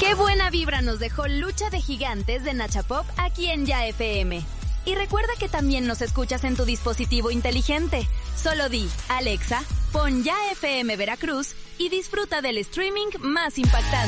Qué buena vibra nos dejó Lucha de Gigantes de Nacha Pop aquí en Ya FM. Y recuerda que también nos escuchas en tu dispositivo inteligente. Solo di, Alexa, pon Ya FM Veracruz y disfruta del streaming más impactante.